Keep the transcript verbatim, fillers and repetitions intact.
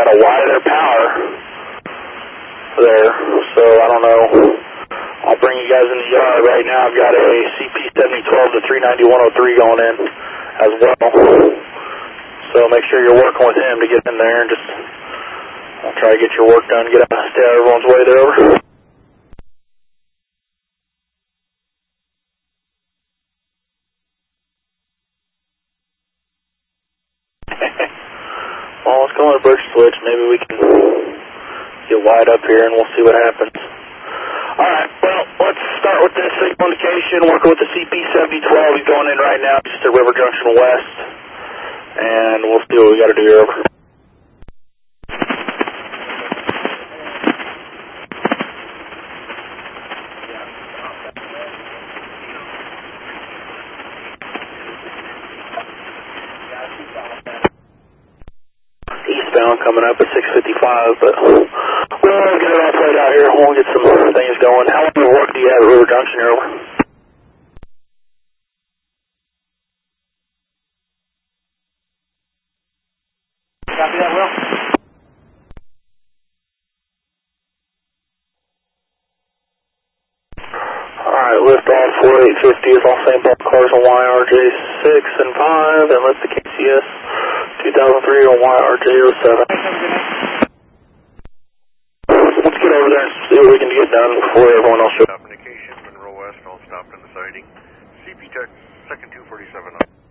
got a wider power there, so I don't know. I'll bring you guys in the yard right now. I've got a C P seventy twelve to three ninety one oh three going in as well. So make sure you're working with him to get in there and just I'll try to get your work done, get out, stay out of everyone's way there. Over. Well, let's go on a bridge switch. Maybe we can get wide up here and we'll see what happens. Alright, well, let's start with this signal indication, working with the C P seventy twelve. He's going in right now just at River Junction West. And we'll see what we got to do here. Over. Eastbound coming up at six fifty-five, but we'll get it all played out here. We'll get some things going. How much work do you have at River Junction here? Over? Copy that, Will. Alright, lift off forty-eight fifty is all Saint Paul cars on Y R J six and five, and lift the K C S two thousand three on Y R J oh seven. Let's get over there and see what we can get done before everyone else shows up. Indication, Monroe West, all stopped in the siding. C P Tech, second two forty-seven.